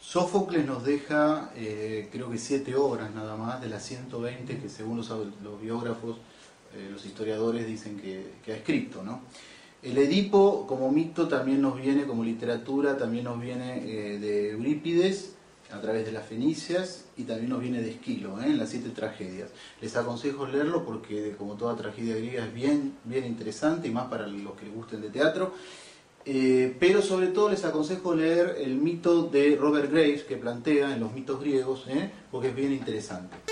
Sófocles nos deja, creo que 7 obras nada más, de las 120 que según los biógrafos, los historiadores dicen que ha escrito, ¿no? El Edipo como mito también nos viene, como literatura, también nos viene de Eurípides, a través de las Fenicias, y también nos viene de Esquilo, en las 7 tragedias. Les aconsejo leerlo porque, como toda tragedia griega, es bien interesante, y más para los que les gusten de teatro. Pero sobre todo les aconsejo leer el mito de Robert Graves que plantea en los mitos griegos, porque es bien interesante.